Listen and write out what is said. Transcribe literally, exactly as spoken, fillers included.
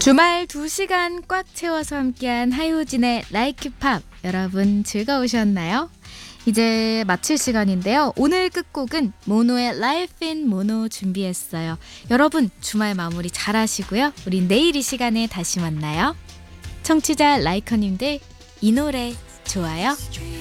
주말 두 시간 꽉 채워서 함께한 하효진의 라이크 팝, 여러분 즐거우셨나요? 이제 마칠 시간인데요. 오늘 끝곡은 모노의 Life in Mono 준비했어요. 여러분 주말 마무리 잘 하시고요. 우린 내일 이 시간에 다시 만나요. 청취자 라이커님들, 이 노래 좋아요?